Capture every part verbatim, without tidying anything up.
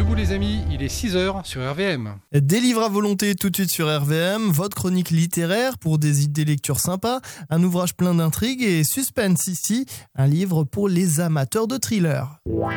debout les amis, il est six heures sur R V M. Des livres à volonté tout de suite sur R V M, votre chronique littéraire pour des idées lecture sympas, un ouvrage plein d'intrigues et suspense ici, un livre pour les amateurs de thrillers.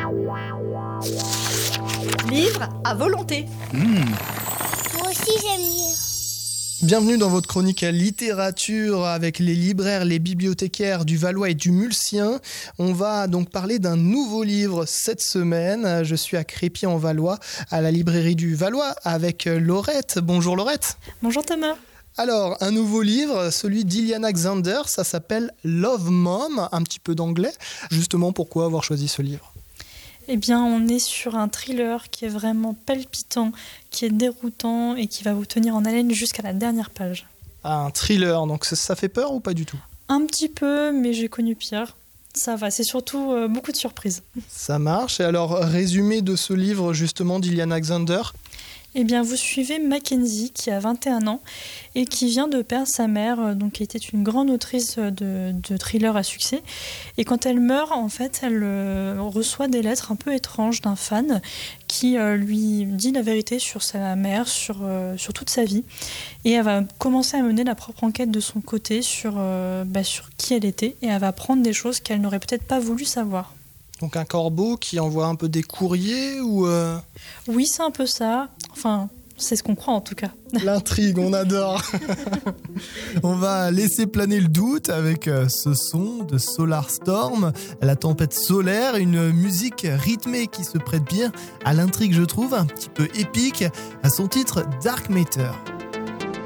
Livre à volonté. Mmh. Moi aussi j'aime lire. Bienvenue dans votre chronique littérature avec les libraires, les bibliothécaires du Valois et du Mulsien. On va donc parler d'un nouveau livre cette semaine. Je suis à Crépy-en-Valois, à la librairie du Valois, avec Laurette. Bonjour Laurette. Bonjour Thomas. Alors, un nouveau livre, celui d'Iliana Xander, ça s'appelle Love Mom, un petit peu d'anglais. Justement, pourquoi avoir choisi ce livre ? Eh bien, on est sur un thriller qui est vraiment palpitant, qui est déroutant et qui va vous tenir en haleine jusqu'à la dernière page. Un thriller, donc ça, ça fait peur ou pas du tout ? Un petit peu, mais j'ai connu pire. Ça va, c'est surtout euh, beaucoup de surprises. Ça marche. Et alors, résumé de ce livre justement d'Iliana Xander ? Eh bien, vous suivez Mackenzie qui a vingt et un ans et qui vient de perdre sa mère, donc qui était une grande autrice de, de thrillers à succès. Et quand elle meurt, en fait, elle euh, reçoit des lettres un peu étranges d'un fan qui euh, lui dit la vérité sur sa mère, sur, euh, sur toute sa vie. Et elle va commencer à mener la propre enquête de son côté sur, euh, bah, sur qui elle était. Et elle va apprendre des choses qu'elle n'aurait peut-être pas voulu savoir. Donc un corbeau qui envoie un peu des courriers ou... Euh... Oui, c'est un peu ça. Enfin, c'est ce qu'on croit en tout cas. L'intrigue, on adore. On va laisser planer le doute avec ce son de Solar Storm, la tempête solaire, une musique rythmée qui se prête bien à l'intrigue, je trouve, un petit peu épique, à son titre Dark Matter.